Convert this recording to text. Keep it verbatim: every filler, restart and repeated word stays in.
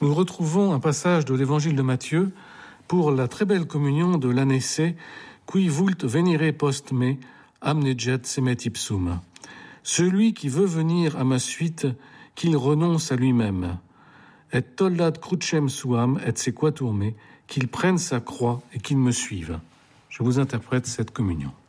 Nous retrouvons un passage de l'évangile de Matthieu pour la très belle communion de l'anessé qui vult venire post me amneget semet ipsum. Celui qui veut venir à ma suite, qu'il renonce à lui-même. Et tollat crucem suam et sequatur me, qu'il prenne sa croix et qu'il me suive. Je vous interprète cette communion.